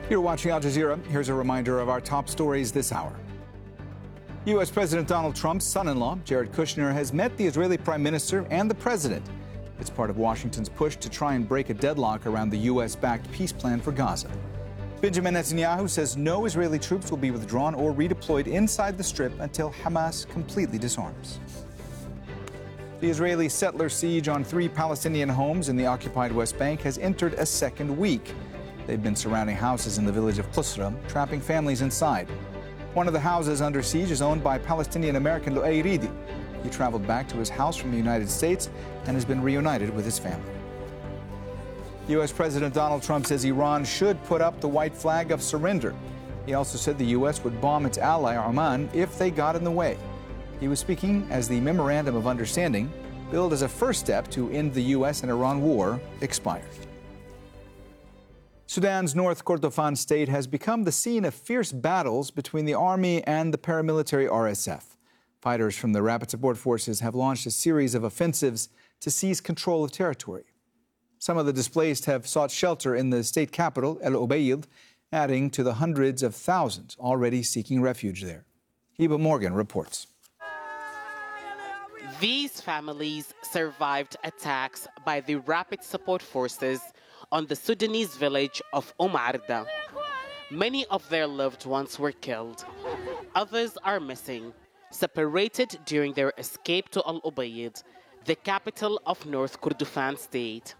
You're watching Al Jazeera. Here's a reminder of our top stories this hour. U.S. President Donald Trump's son-in-law, Jared Kushner, has met the Israeli Prime Minister and the President. It's part of Washington's push to try and break a deadlock around the U.S.-backed peace plan for Gaza. Benjamin Netanyahu says no Israeli troops will be withdrawn or redeployed inside the Strip until Hamas completely disarms. The Israeli settler siege on 3 Palestinian homes in the occupied West Bank has entered a second week. They've been surrounding houses in the village of Qusra, trapping families inside. One of the houses under siege is owned by Palestinian-American Lu'ay Ridi. He traveled back to his house from the United States and has been reunited with his family. U.S. President Donald Trump says Iran should put up the white flag of surrender. He also said the U.S. would bomb its ally Oman if they got in the way. He was speaking as the Memorandum of Understanding, billed as a first step to end the U.S. and Iran war, expired. Sudan's North Kordofan state has become the scene of fierce battles between the army and the paramilitary RSF. Fighters from the Rapid Support Forces have launched a series of offensives to seize control of territory. Some of the displaced have sought shelter in the state capital, El Obeid, adding to the hundreds of thousands already seeking refuge there. Heba Morgan reports. These families survived attacks by the Rapid Support Forces on the Sudanese village of Arda. Many of their loved ones were killed. Others are missing, separated during their escape to Al Ubaid, the capital of North Kordofan state.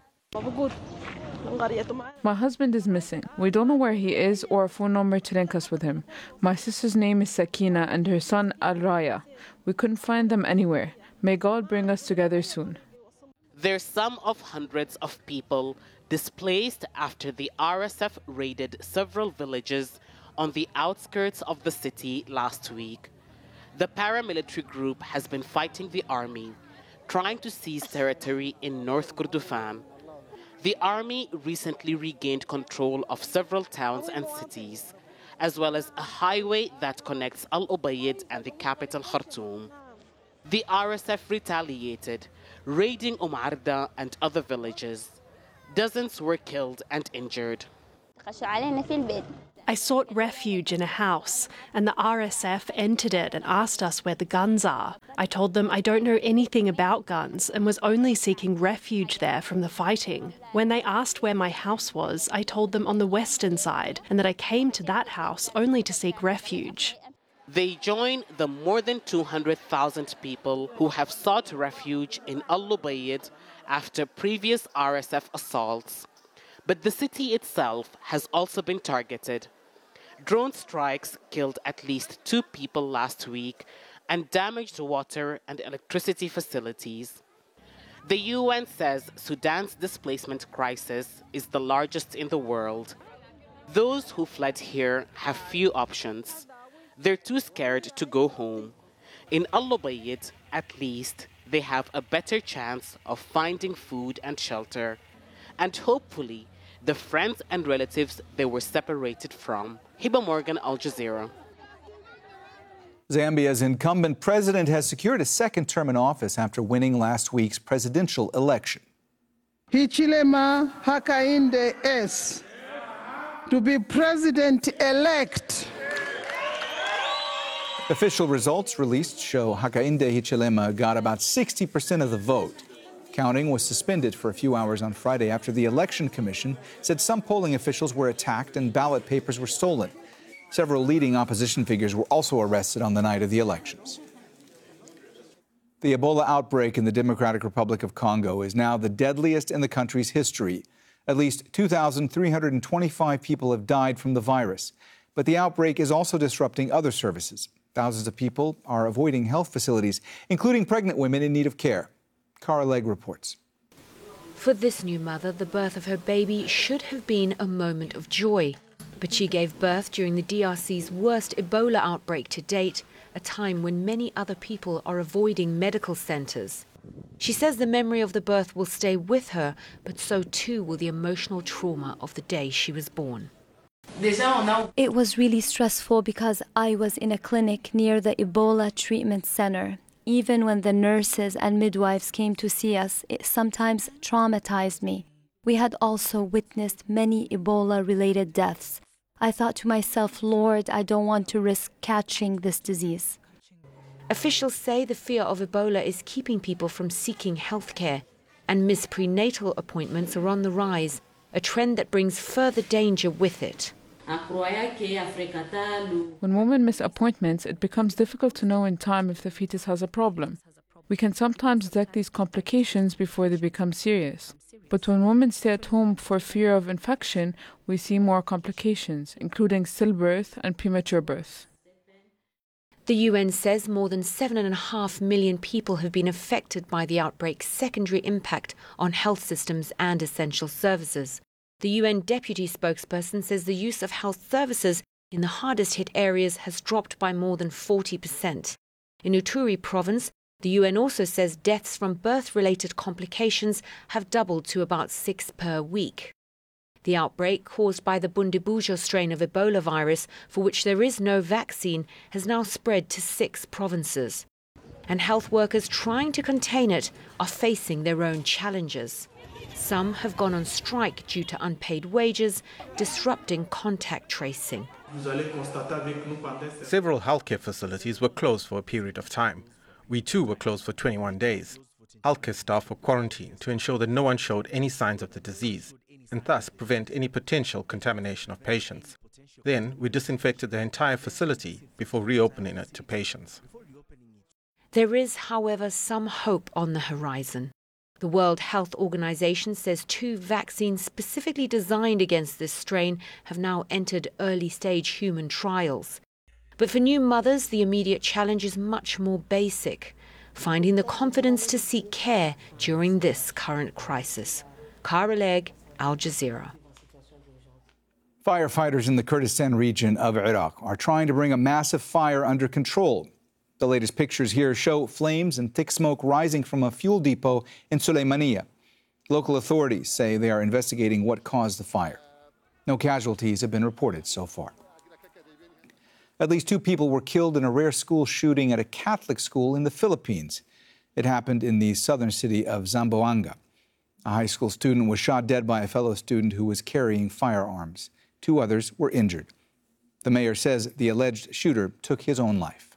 My husband is missing. We don't know where he is or a phone number to link us with him. My sister's name is Sakina and her son Al-Raya. We couldn't find them anywhere. May God bring us together soon. They're some of hundreds of people displaced after the RSF raided several villages on the outskirts of the city last week. The paramilitary group has been fighting the army, trying to seize territory in North Kordofan. The army recently regained control of several towns and cities, as well as a highway that connects Al Ubaid and the capital Khartoum. The RSF retaliated, raiding Arda and other villages. Dozens were killed and injured. I sought refuge in a house, and the RSF entered it and asked us where the guns are. I told them I don't know anything about guns and was only seeking refuge there from the fighting. When they asked where my house was, I told them on the western side and that I came to that house only to seek refuge. They join the more than 200,000 people who have sought refuge in Al Ubaid after previous RSF assaults. But the city itself has also been targeted. Drone strikes killed at least 2 people last week and damaged water and electricity facilities. The UN says Sudan's displacement crisis is the largest in the world. Those who fled here have few options. They're too scared to go home. In Al Ubaid, at least, they have a better chance of finding food and shelter, and hopefully the friends and relatives they were separated from. Heba Morgan, Al Jazeera. Zambia's incumbent president has secured a second term in office after winning last week's presidential election. Hichilema Hakainde S. to be president-elect. Official results released show Hakainde Hichilema got about 60% of the vote. Counting was suspended for a few hours on Friday after the Election Commission said some polling officials were attacked and ballot papers were stolen. Several leading opposition figures were also arrested on the night of the elections. The Ebola outbreak in the Democratic Republic of Congo is now the deadliest in the country's history. At least 2,325 people have died from the virus. But the outbreak is also disrupting other services. Thousands of people are avoiding health facilities, including pregnant women in need of care. Cara Legg reports. For this new mother, the birth of her baby should have been a moment of joy. But she gave birth during the DRC's worst Ebola outbreak to date, a time when many other people are avoiding medical centres. She says the memory of the birth will stay with her, but so too will the emotional trauma of the day she was born. It was really stressful because I was in a clinic near the Ebola treatment center. Even when the nurses and midwives came to see us, it sometimes traumatized me. We had also witnessed many Ebola-related deaths. I thought to myself, Lord, I don't want to risk catching this disease. Officials say the fear of Ebola is keeping people from seeking health care, and missed prenatal appointments are on the rise, a trend that brings further danger with it. When women miss appointments, it becomes difficult to know in time if the fetus has a problem. We can sometimes detect these complications before they become serious. But when women stay at home for fear of infection, we see more complications, including stillbirth and premature birth. The UN says more than 7.5 million people have been affected by the outbreak's secondary impact on health systems and essential services. The UN deputy spokesperson says the use of health services in the hardest hit areas has dropped by more than 40%. In Ituri province, the UN also says deaths from birth-related complications have doubled to about 6 per week. The outbreak, caused by the Bundibugyo strain of Ebola virus, for which there is no vaccine, has now spread to 6 provinces. And health workers trying to contain it are facing their own challenges. Some have gone on strike due to unpaid wages, disrupting contact tracing. Several healthcare facilities were closed for a period of time. We too were closed for 21 days. Healthcare staff were quarantined to ensure that no one showed any signs of the disease, and thus prevent any potential contamination of patients. Then we disinfected the entire facility before reopening it to patients. There is, however, some hope on the horizon. The World Health Organization says 2 vaccines specifically designed against this strain have now entered early-stage human trials. But for new mothers, the immediate challenge is much more basic: finding the confidence to seek care during this current crisis. Cara Legg, Al Jazeera. Firefighters in the Kurdistan region of Iraq are trying to bring a massive fire under control. The latest pictures here show flames and thick smoke rising from a fuel depot in Sulaymaniyah. Local authorities say they are investigating what caused the fire. No casualties have been reported so far. At least 2 people were killed in a rare school shooting at a Catholic school in the Philippines. It happened in the southern city of Zamboanga. A high school student was shot dead by a fellow student who was carrying firearms. 2 others were injured. The mayor says the alleged shooter took his own life.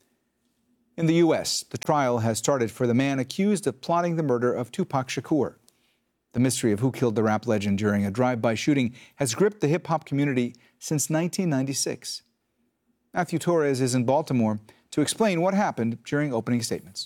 In the U.S., the trial has started for the man accused of plotting the murder of Tupac Shakur. The mystery of who killed the rap legend during a drive-by shooting has gripped the hip-hop community since 1996. Matthew Torres is in Baltimore to explain what happened during opening statements.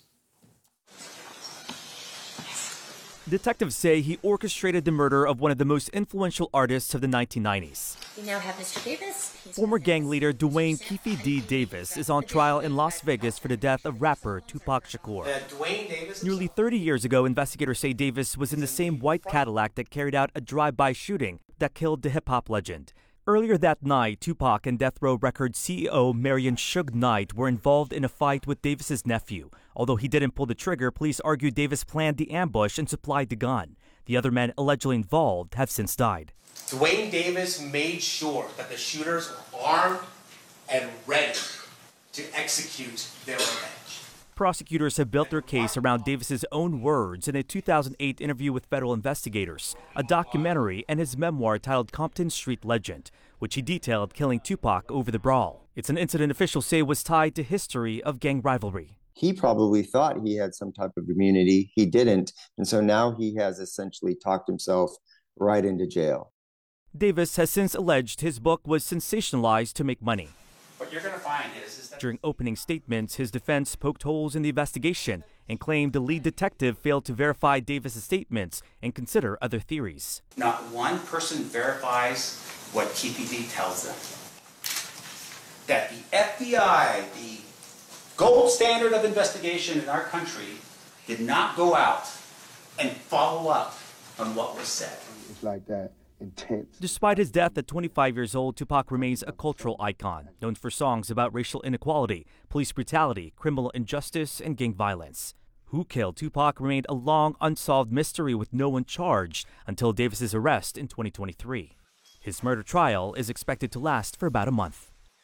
Detectives say he orchestrated the murder of one of the most influential artists of the 1990s. We now have Mr. Davis. Former gang leader Dwayne Keefe D. Davis is on trial in Las Vegas for the death of rapper Tupac Shakur. Nearly 30 years ago, investigators say Davis was in the same white Cadillac that carried out a drive-by shooting that killed the hip-hop legend. Earlier that night, Tupac and Death Row Records CEO Marion Suge Knight were involved in a fight with Davis's nephew. Although he didn't pull the trigger, police argue Davis planned the ambush and supplied the gun. The other men allegedly involved have since died. Dwayne Davis made sure that the shooters were armed and ready to execute their revenge. Prosecutors have built their case around Davis's own words in a 2008 interview with federal investigators, a documentary, and his memoir titled Compton Street Legend, which he detailed killing Tupac over the brawl. It's an incident officials say was tied to history of gang rivalry. He probably thought he had some type of immunity. He didn't. And so now he has essentially talked himself right into jail. Davis has since alleged his book was sensationalized to make money. What you're going to find is that during opening statements, his defense poked holes in the investigation and claimed the lead detective failed to verify Davis's statements and consider other theories. Not one person verifies what KPD tells them. That the FBI, the gold standard of investigation in our country, did not go out and follow up on what was said. It's like that. Intense. Despite his death at 25 years old, Tupac remains a cultural icon, known for songs about racial inequality, police brutality, criminal injustice, and gang violence. Who killed Tupac remained a long, unsolved mystery with no one charged until Davis's arrest in 2023. His murder trial is expected to last for about a month.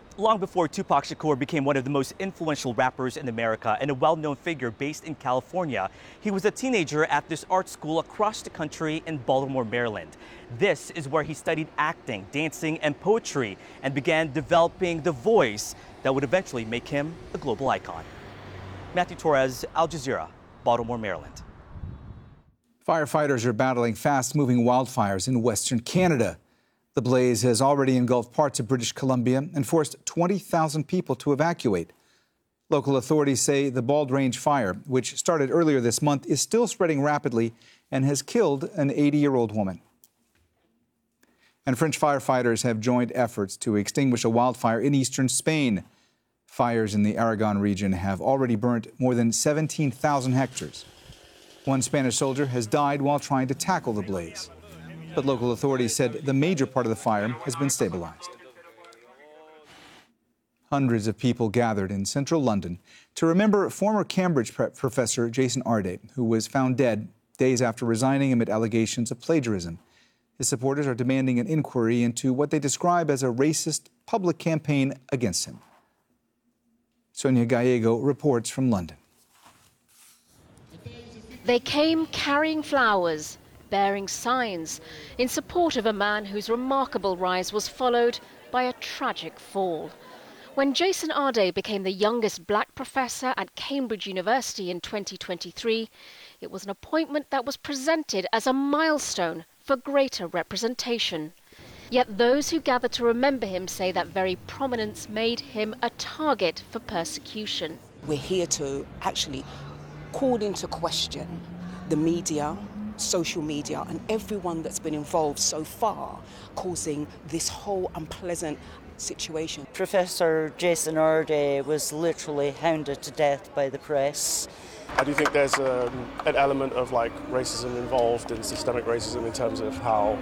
Long before Tupac Shakur became one of the most influential rappers in America and a well-known figure based in California, he was a teenager at this art school across the country in Baltimore, Maryland. This is where he studied acting, dancing, and poetry and began developing the voice that would eventually make him a global icon. Matthew Torres, Al Jazeera, Baltimore, Maryland. Firefighters are battling fast-moving wildfires in Western Canada. The blaze has already engulfed parts of British Columbia and forced 20,000 people to evacuate. Local authorities say the Bald Range fire, which started earlier this month, is still spreading rapidly and has killed an 80-year-old woman. And French firefighters have joined efforts to extinguish a wildfire in eastern Spain. Fires in the Aragon region have already burnt more than 17,000 hectares. One Spanish soldier has died while trying to tackle the blaze. But local authorities said the major part of the fire has been stabilized. Hundreds of people gathered in central London to remember former Cambridge professor Jason Arde, who was found dead days after resigning amid allegations of plagiarism. His supporters are demanding an inquiry into what they describe as a racist public campaign against him. Sonia Gallego reports from London. They came carrying flowers, bearing signs, in support of a man whose remarkable rise was followed by a tragic fall. When Jason Arde became the youngest black professor at Cambridge University in 2023, it was an appointment that was presented as a milestone for greater representation. Yet those who gathered to remember him say that very prominence made him a target for persecution. We're here to actually call into question the media, social media, and everyone that's been involved so far, causing this whole unpleasant situation. Professor Jason Arde was literally hounded to death by the press. I do think there's an element of racism involved in systemic racism in terms of how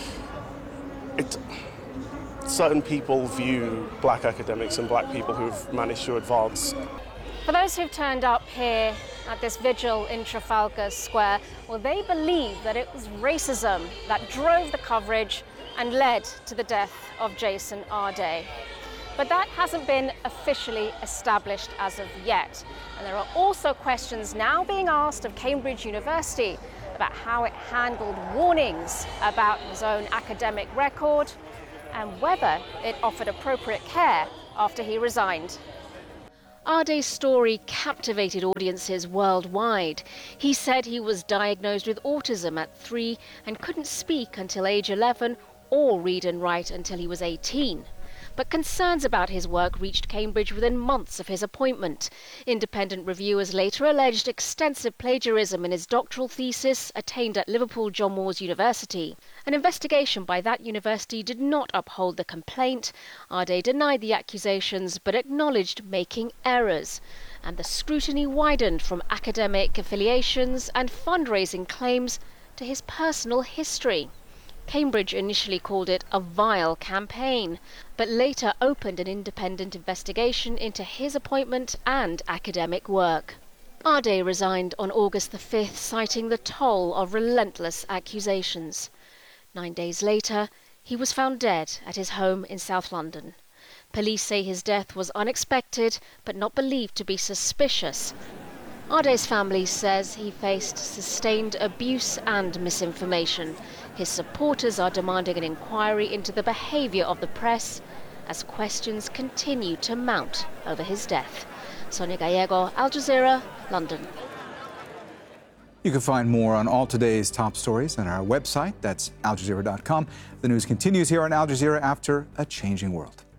certain people view black academics and black people who've managed to advance. For those who've turned up here at this vigil in Trafalgar Square, well, they believe that it was racism that drove the coverage and led to the death of Jason Arde. But that hasn't been officially established as of yet. And there are also questions now being asked of Cambridge University about how it handled warnings about his own academic record and whether it offered appropriate care after he resigned. Arde's story captivated audiences worldwide. He said he was diagnosed with autism at 3 and couldn't speak until age 11 or read and write until he was 18. But concerns about his work reached Cambridge within months of his appointment. Independent reviewers later alleged extensive plagiarism in his doctoral thesis attained at Liverpool John Moores University. An investigation by that university did not uphold the complaint. Arde denied the accusations but acknowledged making errors. And the scrutiny widened from academic affiliations and fundraising claims to his personal history. Cambridge initially called it a vile campaign, but later opened an independent investigation into his appointment and academic work. Arde resigned on August the 5th, citing the toll of relentless accusations. 9 days later, he was found dead at his home in South London. Police say his death was unexpected, but not believed to be suspicious. Arde's family says he faced sustained abuse and misinformation. His supporters are demanding an inquiry into the behaviour of the press as questions continue to mount over his death. Sonia Gallego, Al Jazeera, London. You can find more on all today's top stories on our website. That's aljazeera.com. The news continues here on Al Jazeera after a changing world.